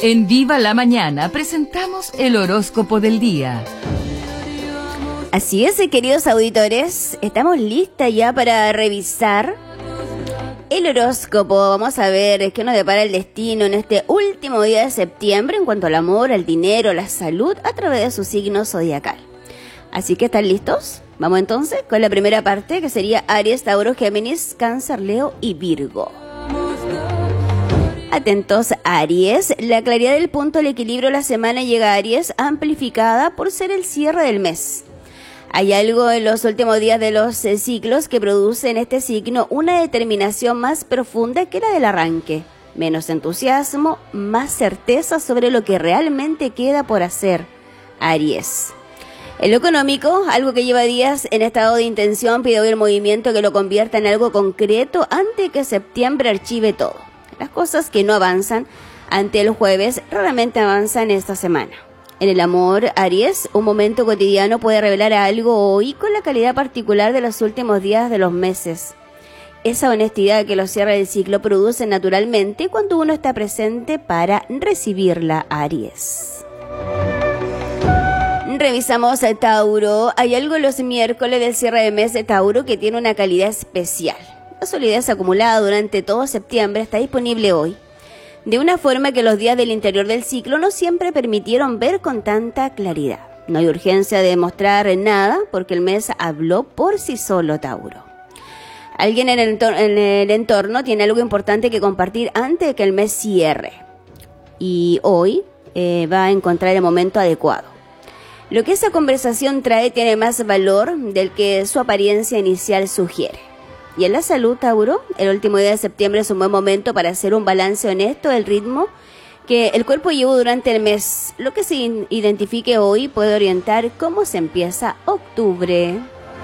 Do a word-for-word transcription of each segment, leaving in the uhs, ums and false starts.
En Viva la Mañana presentamos el horóscopo del día. Así es, queridos auditores, estamos listas ya para revisar el horóscopo. Vamos a ver qué nos depara el destino en este último día de septiembre en cuanto al amor, al dinero, la salud, a través de su signo zodiacal. Así que, ¿están listos? Vamos entonces con la primera parte, que sería Aries, Tauro, Géminis, Cáncer, Leo y Virgo. Atentos, Aries. La claridad del punto del equilibrio de la semana llega a Aries, amplificada por ser el cierre del mes. Hay algo en los últimos días de los eh, ciclos que produce en este signo una determinación más profunda que la del arranque. Menos entusiasmo, más certeza sobre lo que realmente queda por hacer. Aries. En lo económico, algo que lleva días en estado de intención, pide hoy el movimiento que lo convierta en algo concreto antes que septiembre archive todo. Las cosas que no avanzan ante el jueves raramente avanzan esta semana. En el amor, Aries, un momento cotidiano puede revelar algo hoy con la calidad particular de los últimos días de los meses. Esa honestidad que los cierres del ciclo producen naturalmente cuando uno está presente para recibirla, Aries. Revisamos a Tauro. Hay algo en los miércoles del cierre de mes de Tauro que tiene una calidad especial. La solidez acumulada durante todo septiembre está disponible hoy, de una forma que los días del interior del ciclo no siempre permitieron ver con tanta claridad. No hay urgencia de demostrar nada porque el mes habló por sí solo, Tauro. Alguien en el, entor- en el entorno tiene algo importante que compartir antes de que el mes cierre. Y hoy eh, va a encontrar el momento adecuado. Lo que esa conversación trae tiene más valor del que su apariencia inicial sugiere. Y en la salud, Tauro, el último día de septiembre es un buen momento para hacer un balance honesto del ritmo que el cuerpo llevó durante el mes. Lo que se identifique hoy puede orientar cómo se empieza octubre.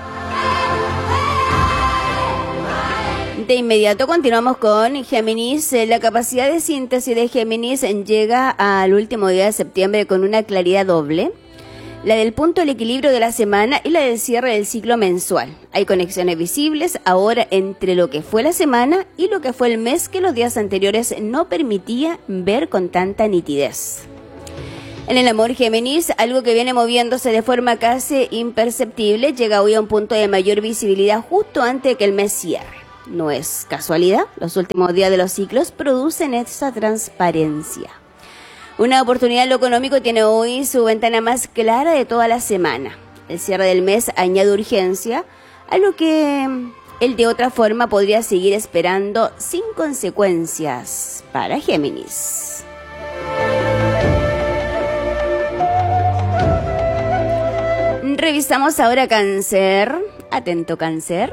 De inmediato continuamos con Géminis. La capacidad de síntesis de Géminis llega al último día de septiembre con una claridad doble. La del punto del equilibrio de la semana y la del cierre del ciclo mensual. Hay conexiones visibles ahora entre lo que fue la semana y lo que fue el mes que los días anteriores no permitía ver con tanta nitidez. En el amor, Géminis, algo que viene moviéndose de forma casi imperceptible, llega hoy a un punto de mayor visibilidad justo antes de que el mes cierre. No es casualidad, los últimos días de los ciclos producen esa transparencia. Una oportunidad en lo económico tiene hoy su ventana más clara de toda la semana. El cierre del mes añade urgencia a lo que él de otra forma podría seguir esperando sin consecuencias para Géminis. Revisamos ahora Cáncer. Atento, Cáncer.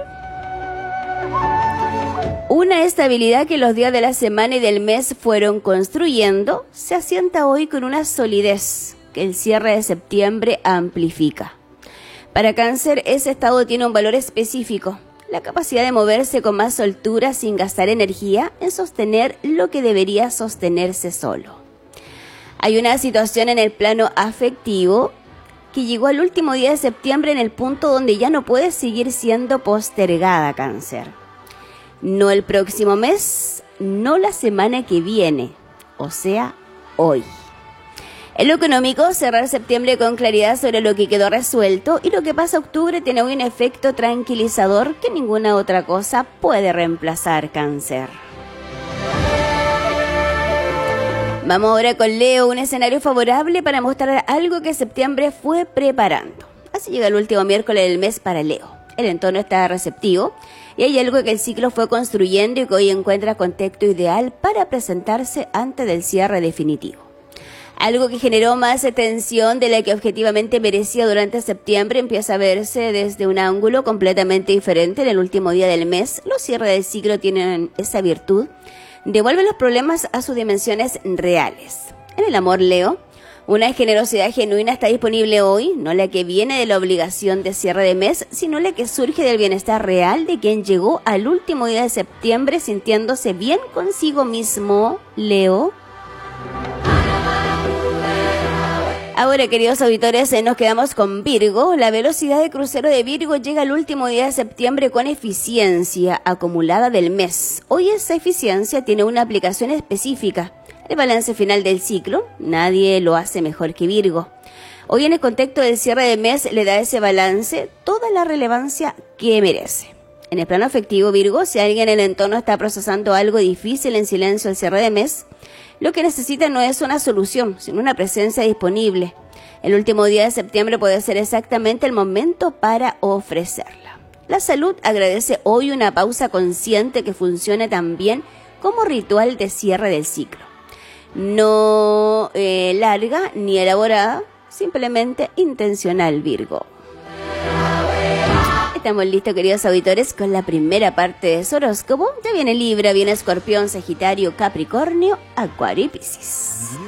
Una estabilidad que los días de la semana y del mes fueron construyendo se asienta hoy con una solidez que el cierre de septiembre amplifica. Para Cáncer, ese estado tiene un valor específico, la capacidad de moverse con más soltura sin gastar energía en sostener lo que debería sostenerse solo. Hay una situación en el plano afectivo que llegó al último día de septiembre en el punto donde ya no puede seguir siendo postergada, Cáncer. No el próximo mes, no la semana que viene, o sea, hoy. En lo económico, cerrar septiembre con claridad sobre lo que quedó resuelto y lo que pasa octubre tiene hoy un efecto tranquilizador que ninguna otra cosa puede reemplazar, Cáncer. Vamos ahora con Leo, un escenario favorable para mostrar algo que septiembre fue preparando. Así llega el último miércoles del mes para Leo. El entorno está receptivo y hay algo que el ciclo fue construyendo y que hoy encuentra contexto ideal para presentarse antes del cierre definitivo. Algo que generó más tensión de la que objetivamente merecía durante septiembre empieza a verse desde un ángulo completamente diferente en el último día del mes. Los cierres del ciclo tienen esa virtud, devuelven los problemas a sus dimensiones reales. En el amor, Leo, una generosidad genuina está disponible hoy, no la que viene de la obligación de cierre de mes, sino la que surge del bienestar real de quien llegó al último día de septiembre sintiéndose bien consigo mismo, Leo. Ahora, queridos auditores, nos quedamos con Virgo. La velocidad de crucero de Virgo llega al último día de septiembre con eficiencia acumulada del mes. Hoy esa eficiencia tiene una aplicación específica, El balance final del ciclo, nadie lo hace mejor que Virgo. Hoy, en el contexto del cierre de mes, le da a ese balance toda la relevancia que merece. En el plano afectivo, Virgo, si alguien en el entorno está procesando algo difícil en silencio al cierre de mes, lo que necesita no es una solución, sino una presencia disponible. El último día de septiembre puede ser exactamente el momento para ofrecerla. La salud agradece hoy una pausa consciente que funcione también como ritual de cierre del ciclo. No eh, larga ni elaborada, simplemente intencional, Virgo. Estamos listos, queridos auditores, con la primera parte de su horóscopo. Ya viene Libra, viene Escorpión, Sagitario, Capricornio, Acuario y Piscis.